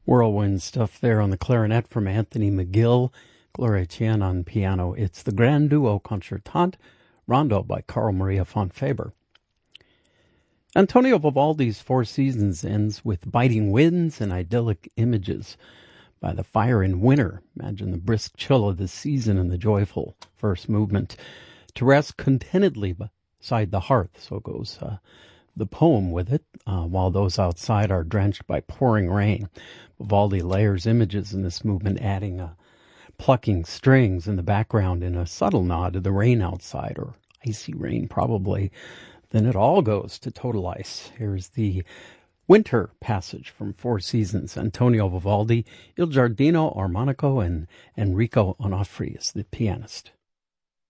Whirlwind stuff there on the clarinet from Anthony McGill, Gloria Tien on piano. It's the Grand Duo Concertante, Rondo by Carl Maria von Faber. Antonio Vivaldi's Four Seasons ends with biting winds and idyllic images. By the fire in winter, imagine the brisk chill of the season and the joyful first movement. To rest contentedly beside the hearth, so goes the poem with it, while those outside are drenched by pouring rain. Vivaldi layers images in this movement, adding plucking strings in the background in a subtle nod to the rain outside, or icy rain probably. Then it all goes to total ice. Here's the winter passage from Four Seasons. Antonio Vivaldi, Il Giardino Armonico, and Enrico Onofri is the pianist.